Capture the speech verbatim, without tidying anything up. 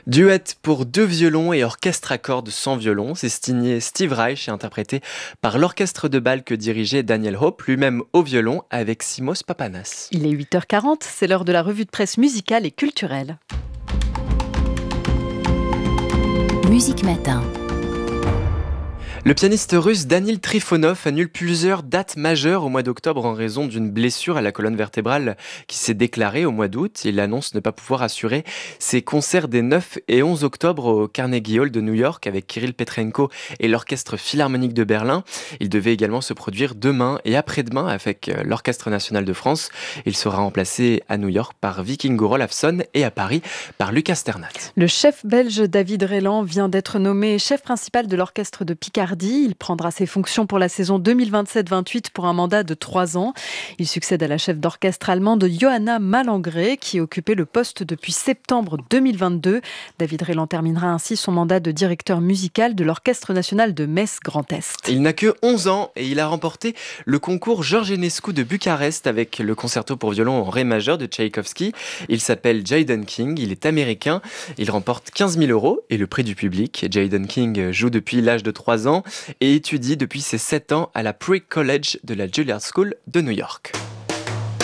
Duet pour deux violons et orchestre à cordes sans violon, c'est signé Steve Reich et interprété par l'orchestre de bal que dirigeait Daniel Hope, lui-même au violon avec Simos Papanas. Il est huit heures quarante, c'est l'heure de la revue de presse musicale et culturelle. Musique Matin. Le pianiste russe Danil Trifonov annule plusieurs dates majeures au mois d'octobre en raison d'une blessure à la colonne vertébrale qui s'est déclarée au mois d'août. Il annonce ne pas pouvoir assurer ses concerts des neuf et onze octobre au Carnegie Hall de New York avec Kirill Petrenko et l'Orchestre Philharmonique de Berlin. Il devait également se produire demain et après-demain avec l'Orchestre National de France. Il sera remplacé à New York par Vikingo Olafsson et à Paris par Lucas Sternat. Le chef belge David Reyland vient d'être nommé chef principal de l'orchestre de Picardie. Il prendra ses fonctions pour la saison deux mille vingt-sept vingt-huit pour un mandat de trois ans. Il succède à la chef d'orchestre allemande Johanna Malangré qui occupait le poste depuis septembre deux mille vingt-deux. David Reyland terminera ainsi son mandat de directeur musical de l'Orchestre national de Metz Grand Est. Il n'a que onze ans et il a remporté le concours Georges Enescu de Bucarest avec le concerto pour violon en ré majeur de Tchaïkovski. Il s'appelle Jayden King, il est américain, il remporte quinze mille euros et le prix du public. Jayden King joue depuis l'âge de trois ans et étudie depuis ses sept ans à la Pre-College de la Juilliard School de New York.